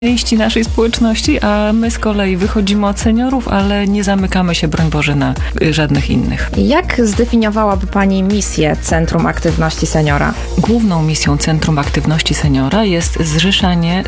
części naszej społeczności, a my z kolei wychodzimy od seniorów, ale nie zamykamy się, broń Boże, na żadnych innych. Jak zdefiniowałaby Pani misję Centrum Aktywności Seniora? Główną misją Centrum Aktywności Seniora jest zrzeszanie